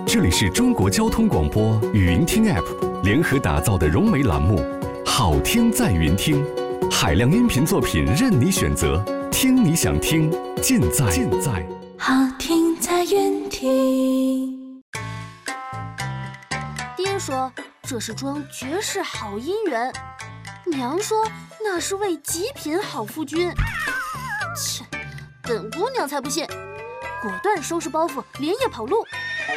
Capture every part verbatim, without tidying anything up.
这里是中国交通广播语音听 App 联合打造的融媒栏目《好听在云听》，海量音频作品任你选择，听你想听，尽在尽在好听在云听。 爹说这是桩绝世好姻缘，娘说那是位极品好夫君。切，本姑娘才不信，果断收拾包袱，连夜跑路。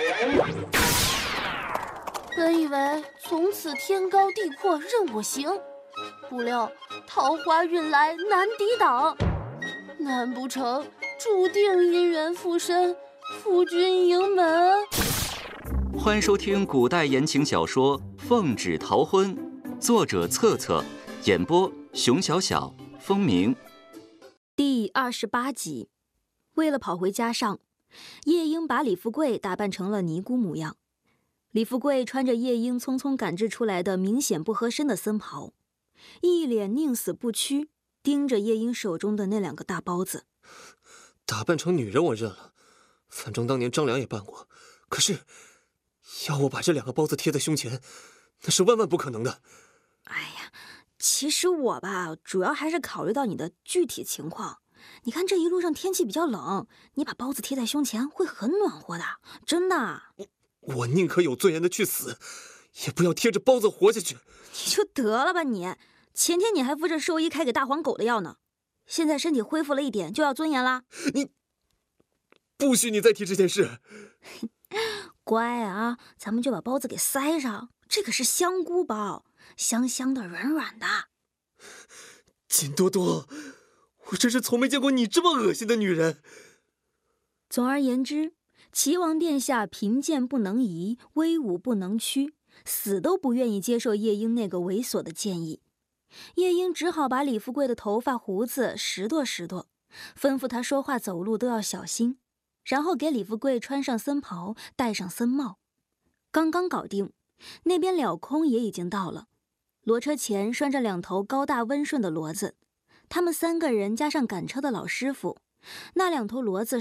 本以为从此天高地阔任我行，不料桃花运来难抵挡，难不成注定姻缘附身，夫君迎门？ 欢迎收听古代言情小说《奉旨逃婚》，作者策策，演播熊小小、风鸣。 第二十八集。为了跑回家上，夜莺把李富贵打扮成了尼姑模样。李富贵穿着夜莺匆匆赶制出来的明显不合身的僧袍，一脸宁死不屈，盯着夜莺手中的那两个大包子。 打扮成女人我认了，反正当年张良也办过，可是要我把这两个包子贴在胸前，那是万万不可能的。 哎呀，其实我吧，主要还是考虑到你的具体情况。你看这一路上天气比较冷，你把包子贴在胸前会很暖和的，真的。 我我宁可有尊严的去死，也不要贴着包子活下去。 你就得了吧你！前天你还扶着兽医开给大黄狗的药呢，现在身体恢复了一点就要尊严啦？ 你不许你再提这件事。 乖啊，咱们就把包子给塞上，这可是香菇包，香香的软软的。 金多多，我真是从没见过你这么恶心的女人。 总而言之，齐王殿下贫贱不能移，威武不能屈，死都不愿意接受夜莺那个猥琐的建议。夜莺只好把李富贵的头发胡子拾掇拾掇，吩咐他说话走路都要小心，然后给李富贵穿上僧袍，戴上僧帽。刚刚搞定，那边了空也已经到了，骡车前拴着两头高大温顺的骡子，他们三个人加上赶车的老师傅，那两头骡子